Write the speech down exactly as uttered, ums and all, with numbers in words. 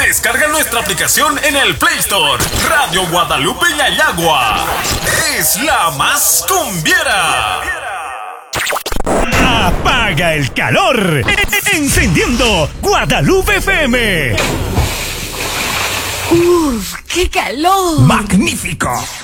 Descarga nuestra aplicación en el Play Store. Radio Guadalupe Yayagua es la más cumbiera. Apaga el calor, encendiendo Guadalupe F M. ¡Uf, qué calor! ¡Magnífico!